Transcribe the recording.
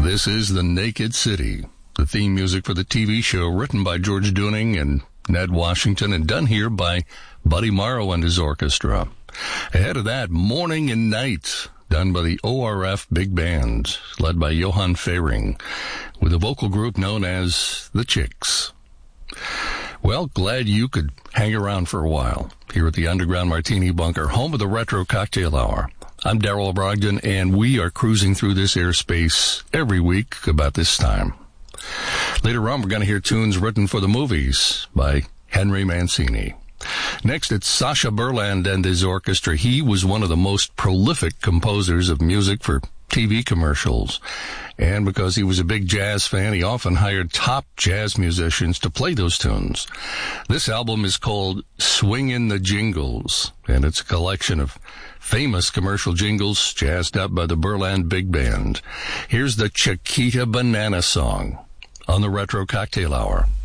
This is The Naked City, the theme music for the TV show written by George Dooning and Ned Washington and done here by Buddy Morrow and his orchestra. Ahead of that, Morning and Night, done by the ORF Big Band, led by Johan Fehring, with a vocal group known as the Chicks. Well, glad you could hang around for a while here at the Underground Martini Bunker, home of the Retro Cocktail Hour. I'm Darrell Brogdon, and we are cruising through this airspace every week about this time. Later on, we're going to hear tunes written for the movies by Henry Mancini. Next, it's Sacha Berland and his orchestra. He was one of the most prolific composers of music for TV commercials. And because he was a big jazz fan, he often hired top jazz musicians to play those tunes. This album is called Swingin' the Jingles, and it's a collection of famous commercial jingles jazzed up by the Berland Big Band. Here's the Chiquita Banana Song on the Retro Cocktail Hour.